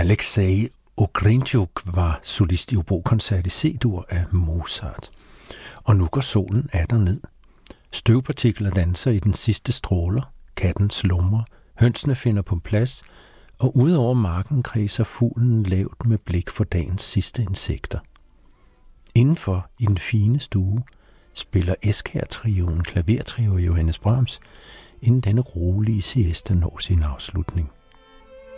Alexei Ogrinchuk var solist i obokoncert i C-dur af Mozart. Og nu går solen atter ned. Støvpartikler danser i den sidste stråler, katten slumrer, hønsene finder på plads, og ud over marken kredser fuglen lavt med blik for dagens sidste insekter. Indenfor i den fine stue spiller Eskær-trioen klavertrio Johannes Brahms, inden denne rolige siesta når sin afslutning.